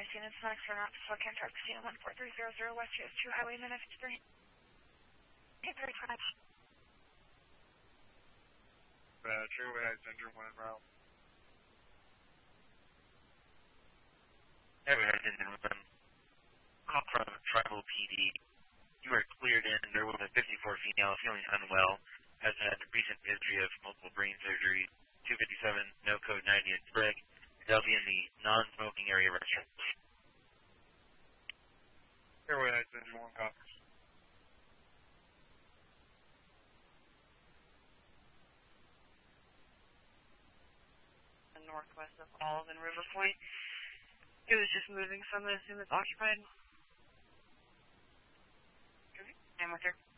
Units next for not for Cantar Casino 14300 West US 2 Highway Minutes 3. Hey, 35. True Center 1 en route. Everhead Engine 1. Call from Tribal PD. You are cleared in. There was a 54 female feeling unwell. Has had a recent history of multiple brain surgery. 257, no code 90 in Sprague. They'll be in the non-smoking area restaurant. Airway Heights Engine 1 copies. Northwest of Falls and River Point. It was just moving, so I'm going to assume it's occupied. Okay, I'm with her.